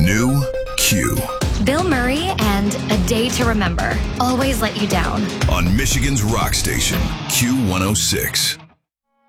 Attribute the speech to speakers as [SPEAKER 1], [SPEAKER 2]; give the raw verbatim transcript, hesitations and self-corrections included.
[SPEAKER 1] New Q
[SPEAKER 2] Bill Murray and A Day to Remember. Always let you down.
[SPEAKER 1] on Michigan's rock station, Q one oh six.